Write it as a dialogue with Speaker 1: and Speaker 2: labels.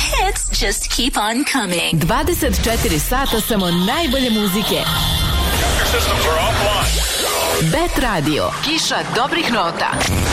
Speaker 1: hits just keep on coming.
Speaker 2: 24 sata samo najbolje muzike.
Speaker 3: Your systems are offline.
Speaker 2: Bet Radio, kiša dobrih nota.